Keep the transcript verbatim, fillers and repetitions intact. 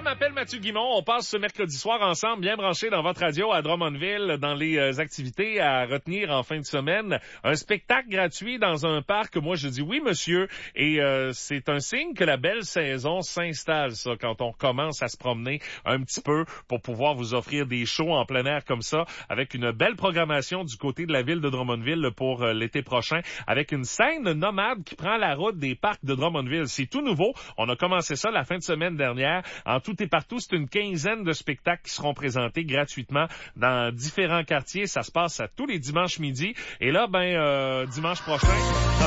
m'appelle Mathieu Guimond. On passe ce mercredi soir ensemble, bien branchés dans votre radio à Drummondville, dans les euh, activités à retenir en fin de semaine. Un spectacle gratuit dans un parc. Moi, je dis oui, monsieur. Et euh, c'est un signe que la belle saison s'installe, ça, quand on commence à se promener un petit peu pour pouvoir vous offrir des shows en plein air comme ça, avec une belle programmation du côté de la ville de Drummondville pour euh, l'été prochain, avec une scène nomade qui prend la route des parcs de Drummondville. C'est tout nouveau. On a commencé ça la fin de semaine dernière. En tout et partout, c'est une quinzaine de spectacles qui seront présentés gratuitement dans différents quartiers. Ça se passe à tous les dimanches midi. Et là, ben, euh, dimanche prochain...